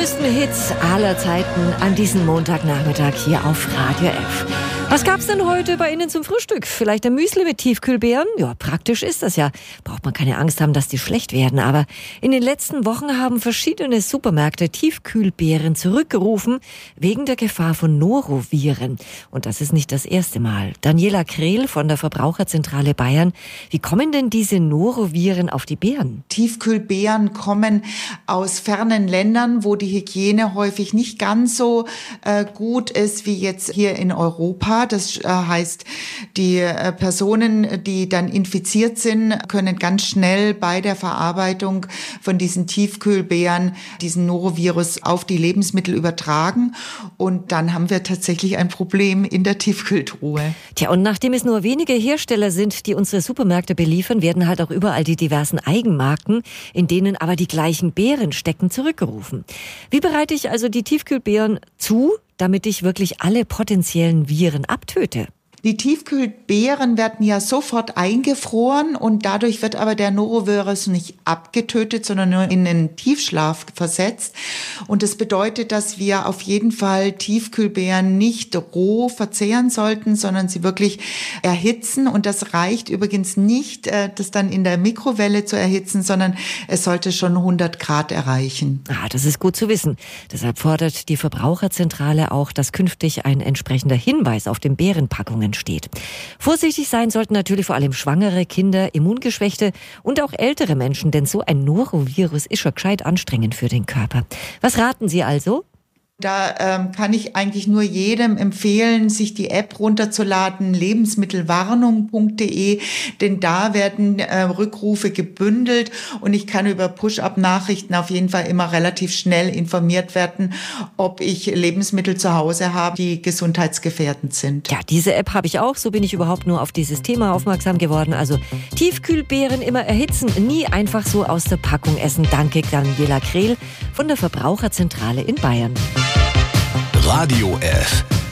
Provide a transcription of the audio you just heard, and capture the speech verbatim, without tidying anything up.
größten Hits aller Zeiten an diesem Montagnachmittag hier auf Radio F. Was gab's denn heute bei Ihnen zum Frühstück? Vielleicht ein Müsli mit Tiefkühlbeeren? Ja, praktisch ist das ja. Braucht man keine Angst haben, dass die schlecht werden. Aber in den letzten Wochen haben verschiedene Supermärkte Tiefkühlbeeren zurückgerufen wegen der Gefahr von Noroviren. Und das ist nicht das erste Mal. Daniela Krehl von der Verbraucherzentrale Bayern. Wie kommen denn diese Noroviren auf die Beeren? Tiefkühlbeeren kommen aus fernen Ländern, wo die Hygiene häufig nicht ganz so äh, gut ist wie jetzt hier in Europa. Das heißt, die Personen, die dann infiziert sind, können ganz schnell bei der Verarbeitung von diesen Tiefkühlbeeren diesen Norovirus auf die Lebensmittel übertragen. Und dann haben wir tatsächlich ein Problem in der Tiefkühltruhe. Tja, und nachdem es nur wenige Hersteller sind, die unsere Supermärkte beliefern, werden halt auch überall die diversen Eigenmarken, in denen aber die gleichen Beeren stecken, zurückgerufen. Wie bereite ich also die Tiefkühlbeeren zu, damit ich wirklich alle potenziellen Viren abtöte? Die Tiefkühlbeeren werden ja sofort eingefroren und dadurch wird aber der Norovirus nicht abgetötet, sondern nur in einen Tiefschlaf versetzt. Und das bedeutet, dass wir auf jeden Fall Tiefkühlbeeren nicht roh verzehren sollten, sondern sie wirklich erhitzen. Und das reicht übrigens nicht, das dann in der Mikrowelle zu erhitzen, sondern es sollte schon hundert Grad erreichen. Ah, das ist gut zu wissen. Deshalb fordert die Verbraucherzentrale auch, dass künftig ein entsprechender Hinweis auf den Beerenpackungen steht. Vorsichtig sein sollten natürlich vor allem Schwangere, Kinder, Immungeschwächte und auch ältere Menschen, denn so ein Norovirus ist schon gescheit anstrengend für den Körper. Was raten Sie also? Da ähm, kann ich eigentlich nur jedem empfehlen, sich die App runterzuladen, lebensmittelwarnung punkt de, denn da werden äh, Rückrufe gebündelt und ich kann über Push-Up-Nachrichten auf jeden Fall immer relativ schnell informiert werden, ob ich Lebensmittel zu Hause habe, die gesundheitsgefährdend sind. Ja, diese App habe ich auch, so bin ich überhaupt nur auf dieses Thema aufmerksam geworden. Also Tiefkühlbeeren immer erhitzen, nie einfach so aus der Packung essen. Danke, Daniela Krehl von der Verbraucherzentrale in Bayern. Radio F.